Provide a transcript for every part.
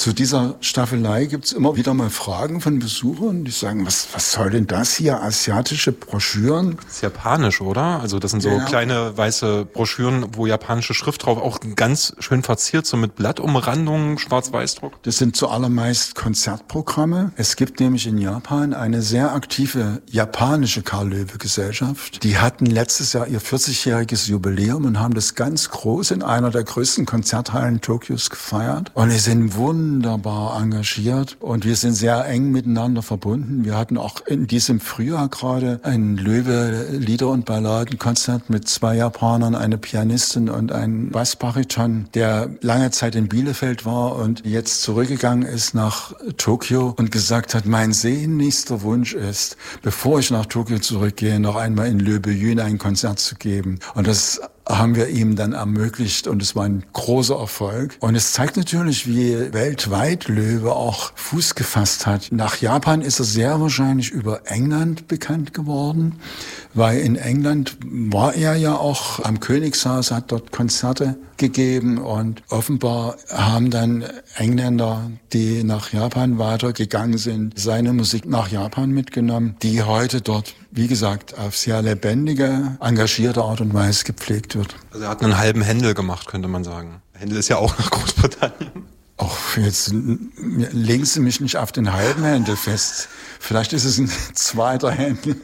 Zu dieser Staffelei gibt's immer wieder mal Fragen von Besuchern, die sagen, was soll denn das hier, asiatische Broschüren? Das ist japanisch, oder? Also das sind so kleine weiße Broschüren, wo japanische Schrift drauf, auch ganz schön verziert, so mit Blattumrandungen, Schwarz-Weiß-Druck. Das sind zuallermeist Konzertprogramme. Es gibt nämlich in Japan eine sehr aktive japanische Karl-Löwe-Gesellschaft. Die hatten letztes Jahr ihr 40-jähriges Jubiläum und haben das ganz groß in einer der größten Konzerthallen Tokios gefeiert. Und die sind wunderbar engagiert und wir sind sehr eng miteinander verbunden. Wir hatten auch in diesem Frühjahr gerade ein Löwe-Lieder- und Balladenkonzert mit 2 Japanern, eine Pianistin und ein Bassbariton, der lange Zeit in Bielefeld war und jetzt zurückgegangen ist nach Tokio und gesagt hat, mein sehnlichster Wunsch ist, bevor ich nach Tokio zurückgehe, noch einmal in Löbejün ein Konzert zu geben. Und das haben wir ihm dann ermöglicht und es war ein großer Erfolg. Und es zeigt natürlich, wie weltweit Löwe auch Fuß gefasst hat. Nach Japan ist er sehr wahrscheinlich über England bekannt geworden, weil in England war er ja auch am Königshaus, hat dort Konzerte gegeben und offenbar haben dann Engländer, die nach Japan weitergegangen sind, seine Musik nach Japan mitgenommen, die heute dort, wie gesagt, auf sehr lebendige, engagierte Art und Weise gepflegt wird. Also er hat einen halben Händel gemacht, könnte man sagen. Händel ist ja auch nach Großbritannien. Ach, jetzt legen Sie mich nicht auf den halben Händel fest. Vielleicht ist es ein zweiter Händel.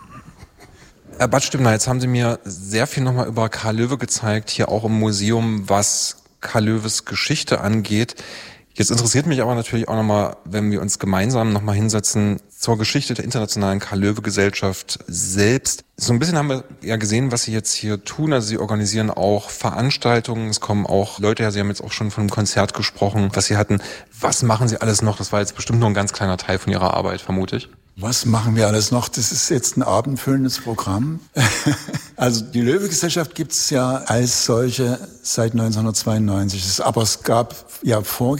Herr Bad Stübner, jetzt haben Sie mir sehr viel nochmal über Karl Löwe gezeigt, hier auch im Museum, was Karl Löwes Geschichte angeht. Jetzt interessiert mich aber natürlich auch nochmal, wenn wir uns gemeinsam nochmal hinsetzen zur Geschichte der Internationalen Karl-Löwe-Gesellschaft selbst. So ein bisschen haben wir ja gesehen, was Sie jetzt hier tun. Also Sie organisieren auch Veranstaltungen. Es kommen auch Leute her. Sie haben jetzt auch schon von einem Konzert gesprochen, was Sie hatten. Was machen Sie alles noch? Das war jetzt bestimmt nur ein ganz kleiner Teil von Ihrer Arbeit, vermute ich. Was machen wir alles noch? Das ist jetzt ein abendfüllendes Programm. Also die Löwe-Gesellschaft gibt es ja als solche seit 1992. Aber es gab ja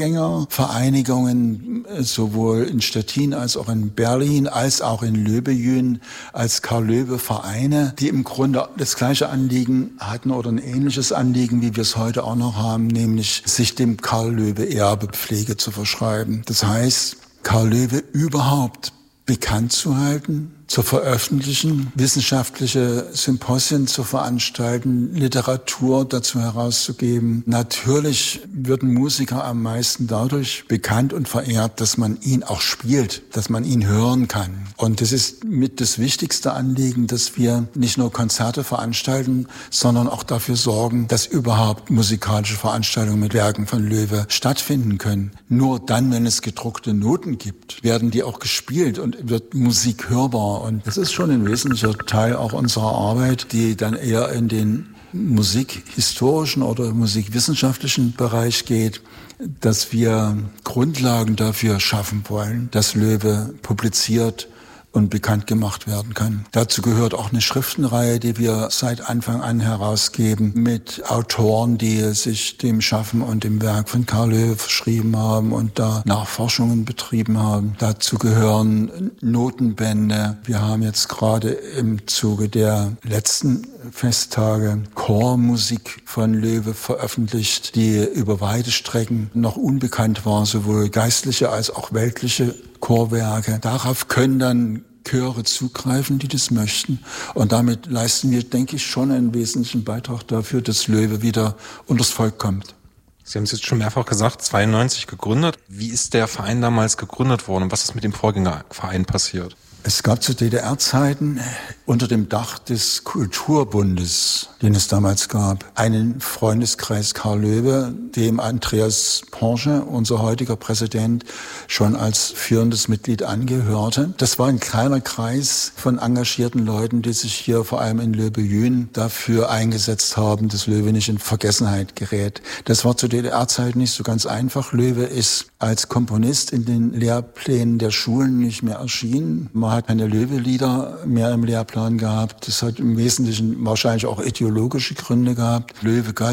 Vorgängervereinigungen, sowohl in Stettin als auch in Berlin, als auch in Löbejün, als Karl-Löwe-Vereine, die im Grunde das gleiche Anliegen hatten oder ein ähnliches Anliegen, wie wir es heute auch noch haben, nämlich sich dem Karl-Löwe-Erbepflege zu verschreiben. Das heißt, Karl Löwe überhaupt bekannt zu halten, zu veröffentlichen, wissenschaftliche Symposien zu veranstalten, Literatur dazu herauszugeben. Natürlich würden Musiker am meisten dadurch bekannt und verehrt, dass man ihn auch spielt, dass man ihn hören kann. Und das ist mit das wichtigste Anliegen, dass wir nicht nur Konzerte veranstalten, sondern auch dafür sorgen, dass überhaupt musikalische Veranstaltungen mit Werken von Löwe stattfinden können. Nur dann, wenn es gedruckte Noten gibt, werden die auch gespielt und wird Musik hörbar. Und das ist schon ein wesentlicher Teil auch unserer Arbeit, die dann eher in den musikhistorischen oder musikwissenschaftlichen Bereich geht, dass wir Grundlagen dafür schaffen wollen, dass Löwe publiziert und bekannt gemacht werden kann. Dazu gehört auch eine Schriftenreihe, die wir seit Anfang an herausgeben, mit Autoren, die sich dem Schaffen und dem Werk von Karl Löwe verschrieben haben und da Nachforschungen betrieben haben. Dazu gehören Notenbände. Wir haben jetzt gerade im Zuge der letzten Festtage Chormusik von Löwe veröffentlicht, die über weite Strecken noch unbekannt war, sowohl geistliche als auch weltliche Chorwerke. Darauf können dann Chöre zugreifen, die das möchten. Und damit leisten wir, denke ich, schon einen wesentlichen Beitrag dafür, dass Löwe wieder unters Volk kommt. Sie haben es jetzt schon mehrfach gesagt, 92 gegründet. Wie ist der Verein damals gegründet worden und was ist mit dem Vorgängerverein passiert? Es gab zu DDR-Zeiten unter dem Dach des Kulturbundes, den es damals gab, einen Freundeskreis Karl Löwe, dem Andreas Porsche, unser heutiger Präsident, schon als führendes Mitglied angehörte. Das war ein kleiner Kreis von engagierten Leuten, die sich hier vor allem in Löbejün dafür eingesetzt haben, dass Löwe nicht in Vergessenheit gerät. Das war zu DDR-Zeiten nicht so ganz einfach. Löwe ist als Komponist in den Lehrplänen der Schulen nicht mehr erschienen. Man hat keine Löwe-Lieder mehr im Lehrplan gehabt. Das hat im Wesentlichen wahrscheinlich auch ideologische Gründe gehabt. Löwe galt so ein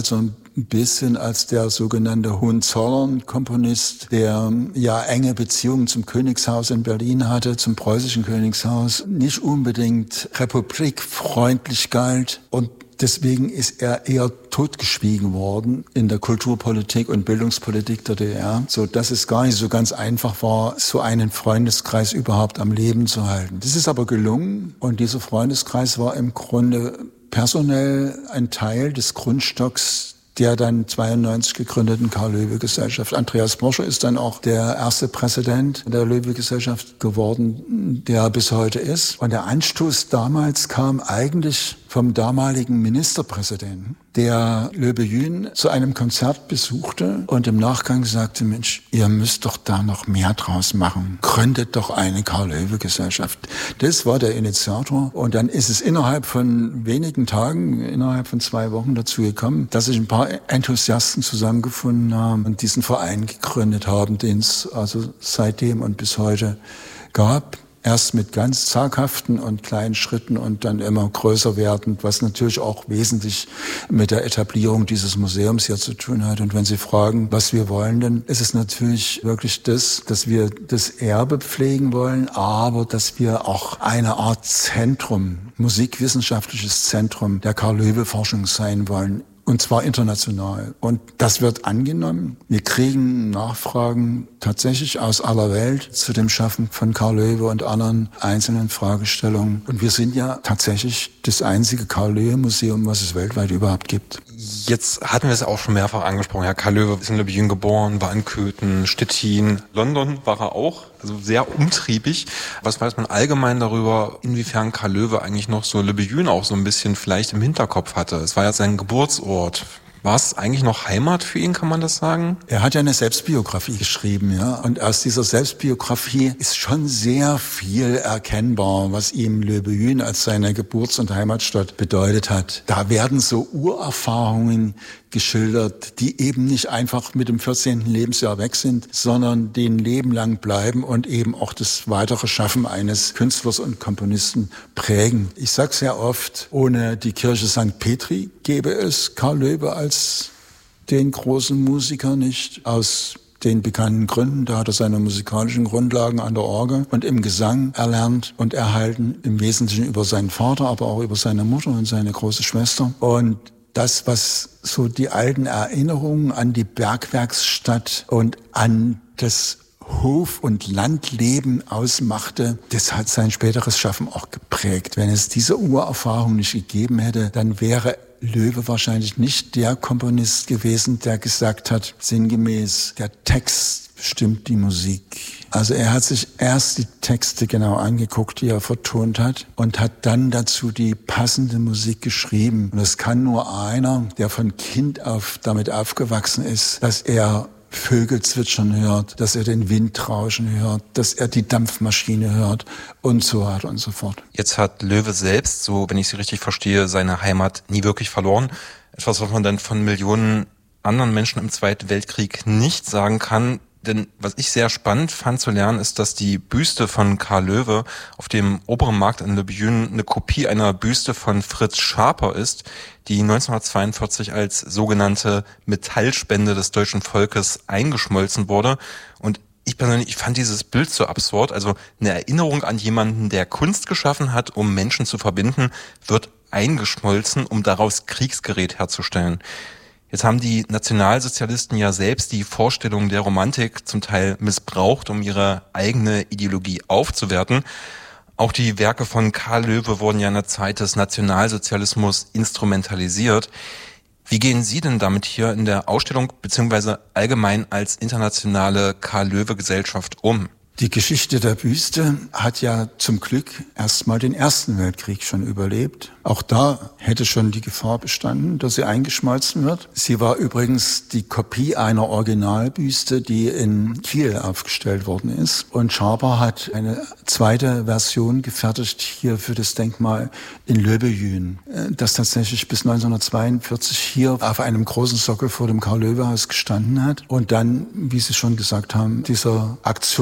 ein bisschen als der sogenannte Hohenzollern-Komponist, der ja enge Beziehungen zum Königshaus in Berlin hatte, zum preußischen Königshaus, nicht unbedingt republikfreundlich galt und deswegen ist er eher totgeschwiegen worden in der Kulturpolitik und Bildungspolitik der DDR, so dass es gar nicht so ganz einfach war, so einen Freundeskreis überhaupt am Leben zu halten. Das ist aber gelungen und dieser Freundeskreis war im Grunde personell ein Teil des Grundstocks der dann 92 gegründeten Karl-Löwe-Gesellschaft. Andreas Borsche ist dann auch der erste Präsident der Löwe-Gesellschaft geworden, der bis heute ist. Und der Anstoß damals kam eigentlich vom damaligen Ministerpräsidenten, der Löwe-Jühn zu einem Konzert besuchte und im Nachgang sagte, Mensch, ihr müsst doch da noch mehr draus machen. Gründet doch eine Karl-Löwe-Gesellschaft. Das war der Initiator. Und dann ist es innerhalb von wenigen Tagen, innerhalb von 2 Wochen dazu gekommen, dass sich ein paar Enthusiasten zusammengefunden haben und diesen Verein gegründet haben, den es also seitdem und bis heute gab. Erst mit ganz zaghaften und kleinen Schritten und dann immer größer werdend, was natürlich auch wesentlich mit der Etablierung dieses Museums hier zu tun hat. Und wenn Sie fragen, was wir wollen, dann ist es natürlich wirklich das, dass wir das Erbe pflegen wollen, aber dass wir auch eine Art Zentrum, musikwissenschaftliches Zentrum der Karl-Löwe-Forschung sein wollen. Und zwar international. Und das wird angenommen. Wir kriegen Nachfragen tatsächlich aus aller Welt zu dem Schaffen von Karl Löwe und anderen einzelnen Fragestellungen. Und wir sind ja tatsächlich das einzige Karl-Löwe-Museum, was es weltweit überhaupt gibt. Jetzt hatten wir es auch schon mehrfach angesprochen. Ja, Karl Löwe ist in Löwe-Jün geboren, war in Köthen, Stettin, London war er auch. Also sehr umtriebig. Was weiß man allgemein darüber, inwiefern Karl Löwe eigentlich noch so Löwe-Jün auch so ein bisschen vielleicht im Hinterkopf hatte? Es war ja sein Geburtsort. War es eigentlich noch Heimat für ihn, kann man das sagen? Er hat ja eine Selbstbiografie geschrieben, ja. Und aus dieser Selbstbiografie ist schon sehr viel erkennbar, was ihm Löwe-Jün als seine Geburts- und Heimatstadt bedeutet hat. Da werden so Urerfahrungen geschildert, die eben nicht einfach mit dem 14. Lebensjahr weg sind, sondern den Leben lang bleiben und eben auch das weitere Schaffen eines Künstlers und Komponisten prägen. Ich sage sehr oft, ohne die Kirche St. Petri gäbe es Karl Löwe als den großen Musiker nicht, aus den bekannten Gründen. Da hat er seine musikalischen Grundlagen an der Orgel und im Gesang erlernt und erhalten, im Wesentlichen über seinen Vater, aber auch über seine Mutter und seine große Schwester. Und das, was so die alten Erinnerungen an die Bergwerksstadt und an das Hof- und Landleben ausmachte, das hat sein späteres Schaffen auch geprägt. Wenn es diese Urerfahrung nicht gegeben hätte, dann wäre Löwe wahrscheinlich nicht der Komponist gewesen, der gesagt hat, sinngemäß, der Text bestimmt die Musik. Also er hat sich erst die Texte genau angeguckt, die er vertont hat, und hat dann dazu die passende Musik geschrieben. Und es kann nur einer, der von Kind auf damit aufgewachsen ist, dass er Vögel zwitschern hört, dass er den Wind rauschen hört, dass er die Dampfmaschine hört und so weiter und so fort. Jetzt hat Löwe selbst, so wenn ich Sie richtig verstehe, seine Heimat nie wirklich verloren. Etwas, was man dann von Millionen anderen Menschen im Zweiten Weltkrieg nicht sagen kann. Denn was ich sehr spannend fand zu lernen, ist, dass die Büste von Karl Löwe auf dem Oberen Markt in Löwe-Jün eine Kopie einer Büste von Fritz Schaper ist, die 1942 als sogenannte Metallspende des deutschen Volkes eingeschmolzen wurde. Und ich persönlich fand dieses Bild so absurd. Also eine Erinnerung an jemanden, der Kunst geschaffen hat, um Menschen zu verbinden, wird eingeschmolzen, um daraus Kriegsgerät herzustellen. Jetzt haben die Nationalsozialisten ja selbst die Vorstellung der Romantik zum Teil missbraucht, um ihre eigene Ideologie aufzuwerten. Auch die Werke von Karl Löwe wurden ja in der Zeit des Nationalsozialismus instrumentalisiert. Wie gehen Sie denn damit hier in der Ausstellung beziehungsweise allgemein als internationale Karl-Löwe-Gesellschaft um? Die Geschichte der Büste hat ja zum Glück erstmal den Ersten Weltkrieg schon überlebt. Auch da hätte schon die Gefahr bestanden, dass sie eingeschmolzen wird. Sie war übrigens die Kopie einer Originalbüste, die in Kiel aufgestellt worden ist. Und Schaper hat eine zweite Version gefertigt hier für das Denkmal in Löwe-Jün, das tatsächlich bis 1942 hier auf einem großen Sockel vor dem Karl-Löwe-Haus gestanden hat. Und dann, wie Sie schon gesagt haben, dieser Aktion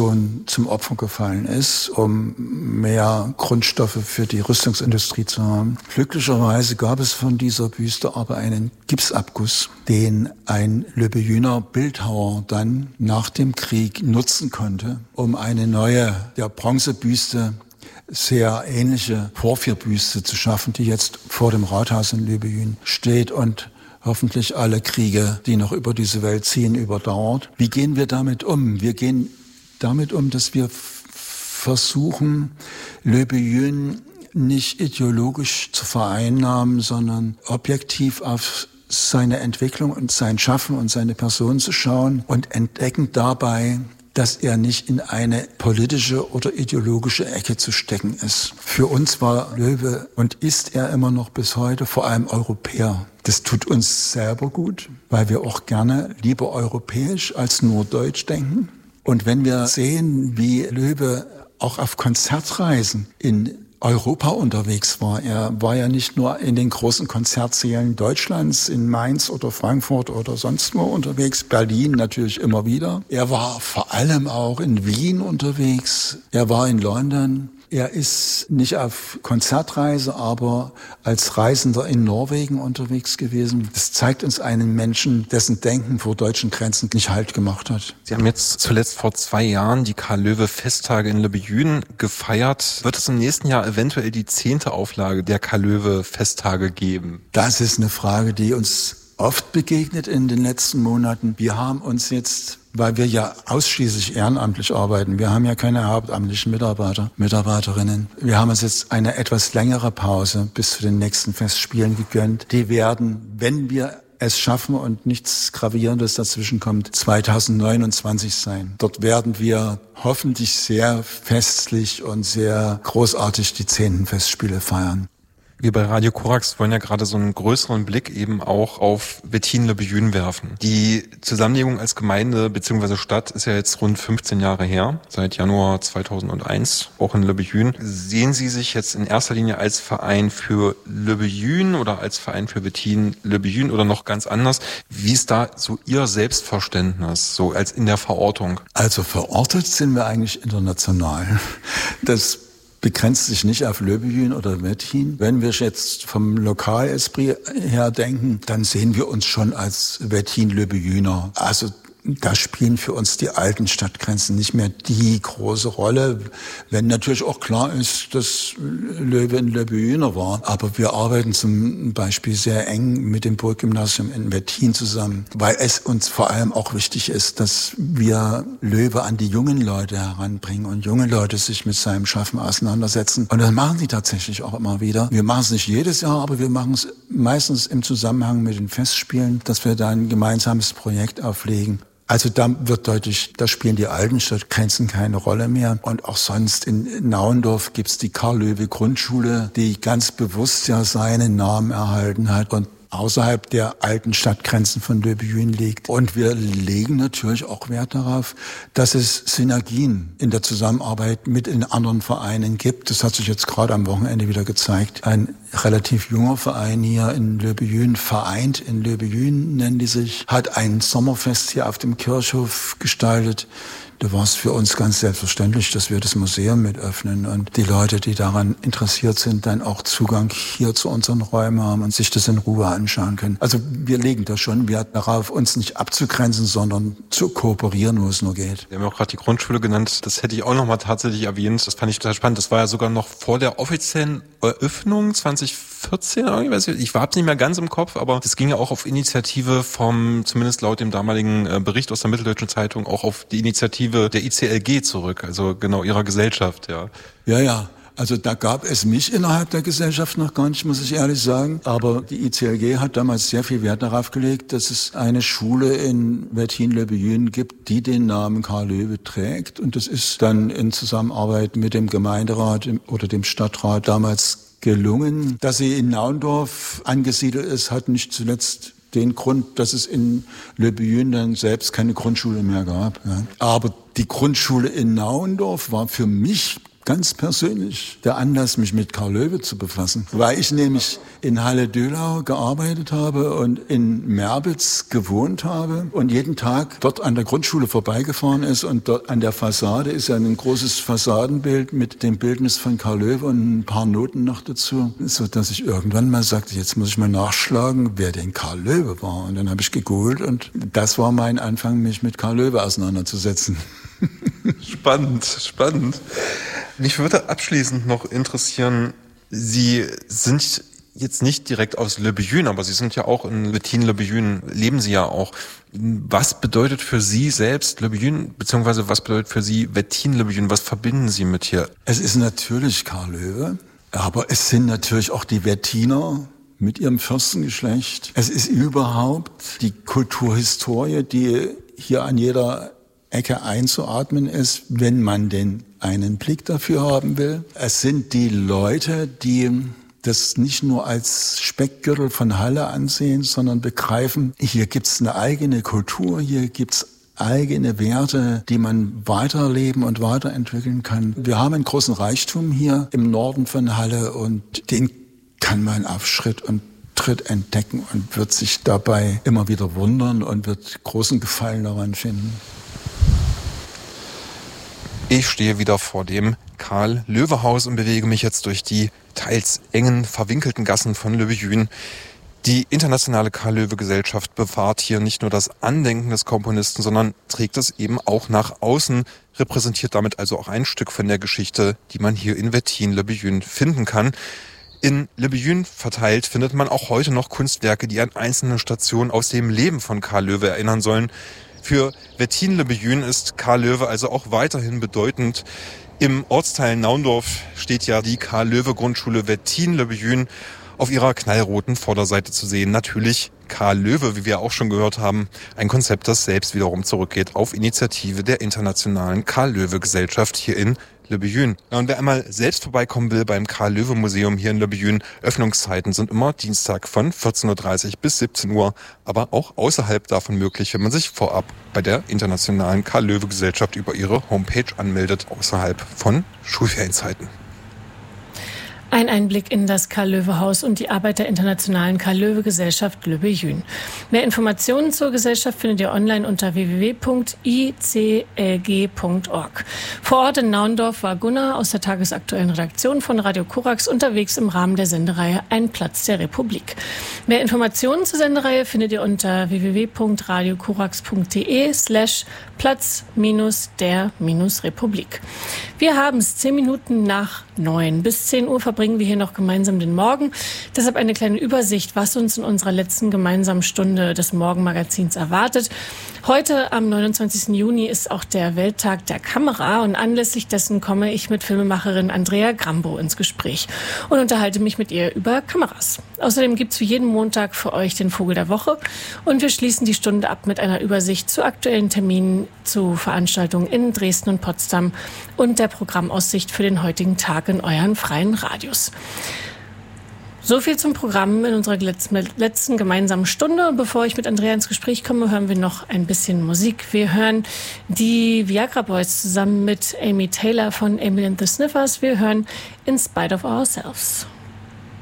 zum Opfer gefallen ist, um mehr Grundstoffe für die Rüstungsindustrie zu haben. Glücklicherweise gab es von dieser Büste aber einen Gipsabguss, den ein Löbejüner Bildhauer dann nach dem Krieg nutzen konnte, um eine neue, der Bronzebüste sehr ähnliche Porphyrbüste zu schaffen, die jetzt vor dem Rathaus in Löbejün steht und hoffentlich alle Kriege, die noch über diese Welt ziehen, überdauert. Wie gehen wir damit um? Wir gehen damit um, dass wir versuchen, Löbejün nicht ideologisch zu vereinnahmen, sondern objektiv auf seine Entwicklung und sein Schaffen und seine Person zu schauen und entdecken dabei, dass er nicht in eine politische oder ideologische Ecke zu stecken ist. Für uns war Loewe und ist er immer noch bis heute vor allem Europäer. Das tut uns selber gut, weil wir auch gerne lieber europäisch als nur deutsch denken. Und wenn wir sehen, wie Loewe auch auf Konzertreisen in Europa unterwegs war. Er war ja nicht nur in den großen Konzertsälen Deutschlands, in Mainz oder Frankfurt oder sonst wo unterwegs, Berlin natürlich immer wieder. Er war vor allem auch in Wien unterwegs, er war in London. Er ist nicht auf Konzertreise, aber als Reisender in Norwegen unterwegs gewesen. Das zeigt uns einen Menschen, dessen Denken vor deutschen Grenzen nicht Halt gemacht hat. Sie haben jetzt zuletzt vor 2 Jahren die Karl-Löwe-Festage in Löbejün gefeiert. Wird es im nächsten Jahr eventuell die 10. Auflage der Karl-Löwe-Festtage geben? Das ist eine Frage, die uns oft begegnet in den letzten Monaten. Wir haben uns jetzt, weil wir ja ausschließlich ehrenamtlich arbeiten, wir haben ja keine hauptamtlichen Mitarbeiterinnen. Wir haben uns jetzt eine etwas längere Pause bis zu den nächsten Festspielen gegönnt. Die werden, wenn wir es schaffen und nichts Gravierendes dazwischen kommt, 2029 sein. Dort werden wir hoffentlich sehr festlich und sehr großartig die 10. Festspiele feiern. Wir bei Radio Korax wollen ja gerade so einen größeren Blick eben auch auf Wettin-Löbejün werfen. Die Zusammenlegung als Gemeinde bzw. Stadt ist ja jetzt rund 15 Jahre her, seit Januar 2001, auch in Löbejün. Sehen Sie sich jetzt in erster Linie als Verein für Löbejün oder als Verein für Wettin-Löbejün oder noch ganz anders? Wie ist da so Ihr Selbstverständnis, so als in der Verortung? Also verortet sind wir eigentlich international. Das begrenzt sich nicht auf Löbejün oder Wettin. Wenn wir jetzt vom Lokalesprit her denken, dann sehen wir uns schon als Wettin-Löbejüner. Also da spielen für uns die alten Stadtgrenzen nicht mehr die große Rolle, wenn natürlich auch klar ist, dass Loewe ein Löbejüner war. Aber wir arbeiten zum Beispiel sehr eng mit dem Burggymnasium in Wettin zusammen, weil es uns vor allem auch wichtig ist, dass wir Loewe an die jungen Leute heranbringen und junge Leute sich mit seinem Schaffen auseinandersetzen. Und das machen sie tatsächlich auch immer wieder. Wir machen es nicht jedes Jahr, aber wir machen es meistens im Zusammenhang mit den Festspielen, dass wir da ein gemeinsames Projekt auflegen. Also da wird deutlich, da spielen die alten Stadtgrenzen keine Rolle mehr. Und auch sonst in Nauendorf gibt's die Karl-Löwe-Grundschule, die ganz bewusst ja seinen Namen erhalten hat und außerhalb der alten Stadtgrenzen von Löbejün liegt. Und wir legen natürlich auch Wert darauf, dass es Synergien in der Zusammenarbeit mit den anderen Vereinen gibt. Das hat sich jetzt gerade am Wochenende wieder gezeigt. Ein relativ junger Verein hier in Löbejün, Vereint in Löbejün nennen die sich, hat ein Sommerfest hier auf dem Kirchhof gestaltet. Da war es für uns ganz selbstverständlich, dass wir das Museum mit öffnen und die Leute, die daran interessiert sind, dann auch Zugang hier zu unseren Räumen haben und sich das in Ruhe anschauen können. Also wir legen da schon Wert darauf, uns nicht abzugrenzen, sondern zu kooperieren, wo es nur geht. Sie haben ja auch gerade die Grundschule genannt. Das hätte ich auch nochmal tatsächlich erwähnt. Das fand ich total spannend. Das war ja sogar noch vor der offiziellen Eröffnung 2014. Ich habe es nicht mehr ganz im Kopf, aber das ging ja auch auf Initiative vom, zumindest laut dem damaligen Bericht aus der Mitteldeutschen Zeitung, auch auf die Initiative der ICLG zurück, also genau ihrer Gesellschaft, ja. Ja. Also da gab es mich innerhalb der Gesellschaft noch gar nicht, muss ich ehrlich sagen. Aber die ICLG hat damals sehr viel Wert darauf gelegt, dass es eine Schule in Wettin-Löbejün gibt, die den Namen Karl Löwe trägt. Und das ist dann in Zusammenarbeit mit dem Gemeinderat oder dem Stadtrat damals gelungen. Dass sie in Nauendorf angesiedelt ist, hat nicht zuletzt den Grund, dass es in Löbejün dann selbst keine Grundschule mehr gab. Ja. Aber die Grundschule in Nauendorf war für mich ganz persönlich der Anlass, mich mit Karl Löwe zu befassen. Weil ich nämlich in Halle-Döhlau gearbeitet habe und in Merbitz gewohnt habe und jeden Tag dort an der Grundschule vorbeigefahren ist und dort an der Fassade ist ja ein großes Fassadenbild mit dem Bildnis von Karl Löwe und ein paar Noten noch dazu, so dass ich irgendwann mal sagte, jetzt muss ich mal nachschlagen, wer denn Karl Löwe war. Und dann habe ich gegoogelt und das war mein Anfang, mich mit Karl Löwe auseinanderzusetzen. Spannend. Mich würde abschließend noch interessieren, Sie sind jetzt nicht direkt aus Le Buyün, aber Sie sind ja auch in Wettinen-Le Buyün, leben Sie ja auch. Was bedeutet für Sie selbst Le Buyün, beziehungsweise was bedeutet für Sie Wettinen-Le Buyün? Was verbinden Sie mit hier? Es ist natürlich Karl Löwe, aber es sind natürlich auch die Wettiner mit ihrem Fürstengeschlecht. Es ist überhaupt die Kulturhistorie, die hier an jeder Ecke einzuatmen ist, wenn man denn einen Blick dafür haben will. Es sind die Leute, die das nicht nur als Speckgürtel von Halle ansehen, sondern begreifen, hier gibt's eine eigene Kultur, hier gibt's eigene Werte, die man weiterleben und weiterentwickeln kann. Wir haben einen großen Reichtum hier im Norden von Halle und den kann man auf Schritt und Tritt entdecken und wird sich dabei immer wieder wundern und wird großen Gefallen daran finden. Ich stehe wieder vor dem Karl-Löwe-Haus und bewege mich jetzt durch die teils engen, verwinkelten Gassen von Le Buyün. Die internationale Karl-Löwe-Gesellschaft bewahrt hier nicht nur das Andenken des Komponisten, sondern trägt es eben auch nach außen, repräsentiert damit also auch ein Stück von der Geschichte, die man hier in Wettinen-Le Buyün finden kann. In Le Buyün verteilt findet man auch heute noch Kunstwerke, die an einzelne Stationen aus dem Leben von Karl Löwe erinnern sollen. Für Wettinen-Le Buyün ist Karl Löwe also auch weiterhin bedeutend. Im Ortsteil Naundorf steht ja die Karl-Löwe-Grundschule Wettinen-Le Buyün auf ihrer knallroten Vorderseite zu sehen. Natürlich Karl Löwe, wie wir auch schon gehört haben, ein Konzept, das selbst wiederum zurückgeht auf Initiative der internationalen Karl-Löwe-Gesellschaft hier in Le Buyün. Ja, und wer einmal selbst vorbeikommen will beim Karl-Löwe-Museum hier in Le Buyün, Öffnungszeiten sind immer Dienstag von 14.30 Uhr bis 17 Uhr, aber auch außerhalb davon möglich, wenn man sich vorab bei der internationalen Karl-Löwe-Gesellschaft über ihre Homepage anmeldet, außerhalb von Schulferienzeiten. Ein Einblick in das Karl-Löwe-Haus und die Arbeit der internationalen Karl-Löwe-Gesellschaft Le Buyün. Mehr Informationen zur Gesellschaft findet ihr online unter www.iclg.org. Vor Ort in Naundorf war Gunnar aus der tagesaktuellen Redaktion von Radio Korax unterwegs im Rahmen der Sendereihe Ein Platz der Republik. Mehr Informationen zur Sendereihe findet ihr unter www.radiokorax.de/Platz-der-Republik. Wir haben es 10 Minuten nach 9. Bis 10 Uhr verbringen wir hier noch gemeinsam den Morgen. Deshalb eine kleine Übersicht, was uns in unserer letzten gemeinsamen Stunde des Morgenmagazins erwartet. Heute am 29. Juni ist auch der Welttag der Kamera und anlässlich dessen komme ich mit Filmemacherin Andrea Grambo ins Gespräch und unterhalte mich mit ihr über Kameras. Außerdem gibt es wie jeden Montag für euch den Vogel der Woche und wir schließen die Stunde ab mit einer Übersicht zu aktuellen Terminen, zu Veranstaltungen in Dresden und Potsdam und der Programmaussicht für den heutigen Tag in euren freien Radios. So viel zum Programm in unserer letzten gemeinsamen Stunde. Und bevor ich mit Andrea ins Gespräch komme, hören wir noch ein bisschen Musik. Wir hören die Viagra Boys zusammen mit Amy Taylor von Emily and the Sniffers. Wir hören In Spite of Ourselves.